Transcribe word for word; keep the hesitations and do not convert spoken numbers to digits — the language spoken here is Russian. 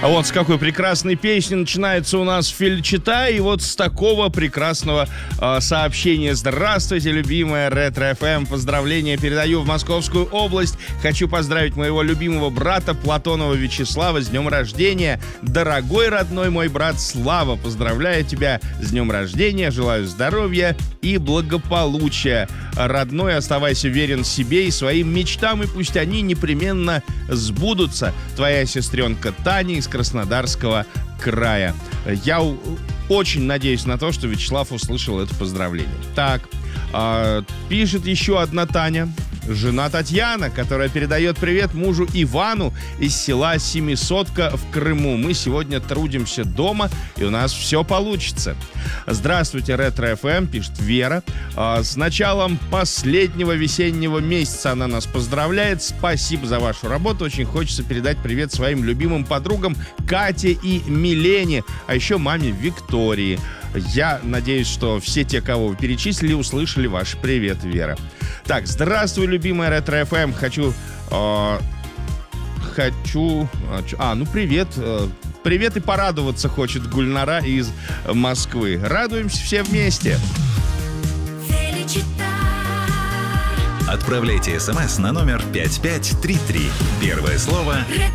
А вот с какой прекрасной песни начинается у нас Фельчита. И вот с такого прекрасного э, сообщения. Здравствуйте, любимая Ретро-эф эм. Поздравления передаю в Московскую область. Хочу поздравить моего любимого брата Платонова Вячеслава с днем рождения. Дорогой родной мой брат Слава, поздравляю тебя с днем рождения. Желаю здоровья и благополучия. Родной, оставайся верен себе и своим мечтам, и пусть они непременно сбудутся. Твоя сестренка Таня из Краснодарского края. Я очень надеюсь на то, что Вячеслав услышал это поздравление. Так, э, пишет еще одна Таня, жена Татьяна, которая передает привет мужу Ивану из села Семисотка в Крыму. Мы сегодня трудимся дома, и у нас все получится. Здравствуйте, Ретро-эф эм, пишет Вера. Э, с началом последнего весеннего месяца она нас поздравляет. Спасибо за вашу работу. Очень хочется передать привет своим любимым подругам Кате и Милене, а еще маме Виктории. Я надеюсь, что все те, кого вы перечислили, услышали ваш привет, Вера. Так, здравствуй, любимая Ретро-эф эм. Хочу... Э, хочу... А, ну привет. Э, привет и порадоваться хочет Гульнара из Москвы. Радуемся все вместе. Отправляйте смс на номер пять пять три три. Первое слово